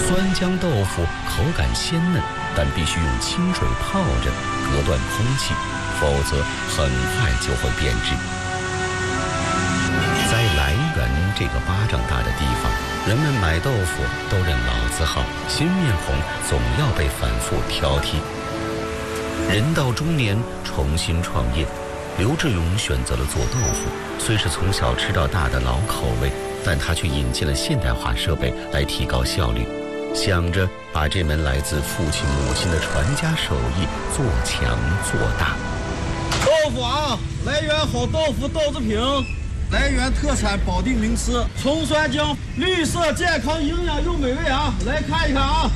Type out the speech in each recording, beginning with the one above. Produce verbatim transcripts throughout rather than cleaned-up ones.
酸浆豆腐口感鲜嫩，但必须用清水泡着，隔断空气，否则很快就会变质。在来源这个巴掌大的地方，人们买豆腐都认老字号，新面孔总要被反复挑剔。人到中年重新创业，刘志勇选择了做豆腐。虽是从小吃到大的老口味，但他却引进了现代化设备来提高效率，想着把这门来自父亲母亲的传家手艺做强做大。 豆腐啊，来源好豆腐豆制品，来源特产保定名吃，葱酸浆，绿色健康营养又美味啊！来看一看啊。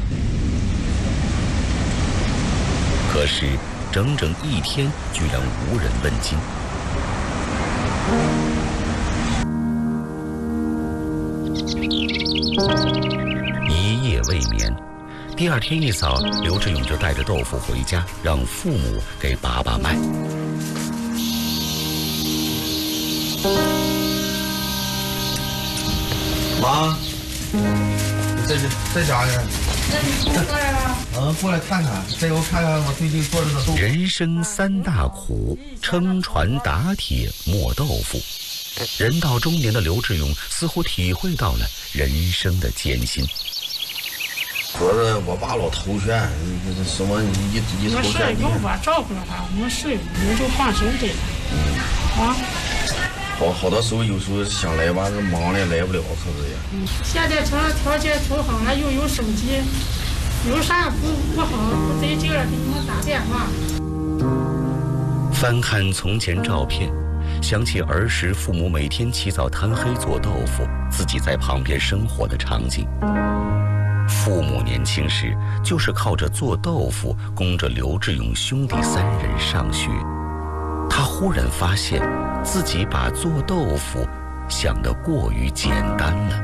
可是整整一天居然无人问津。一夜未眠，第二天一早，刘志勇就带着豆腐回家，让父母给把把脉。 妈，你在这在家呢？ 那你过来了？ 嗯，过来看看，再给我看看我最近做这个豆腐。 人生三大苦：撑船打铁磨豆腐。人到中年的刘志勇似乎体会到了人生的艰辛。 说是我爸老头悬，这这什么一一头悬。 没事，用我照顾了他，没事，你就放心对他。嗯。啊。 好好多时候，有时候想来吧，忙的来不了，可是也。 嗯。现在成了条件图好了，又有手机，有啥不不好不得劲儿，给你们打电话。 翻看从前照片，想起儿时父母每天起早贪黑做豆腐，自己在旁边生活的场景。父母年轻时就是靠着做豆腐供着刘志勇兄弟三人上学。他忽然发现自己把做豆腐想得过于简单了。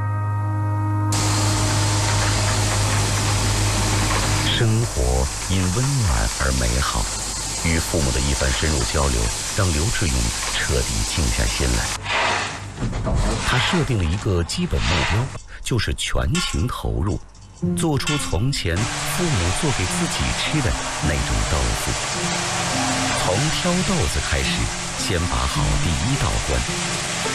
生活因温暖而美好，与父母的一番深入交流让刘志勇彻底静下心来。他设定了一个基本目标，就是全情投入，做出从前父母做给自己吃的那种豆腐。从挑豆子开始，先把好第一道关。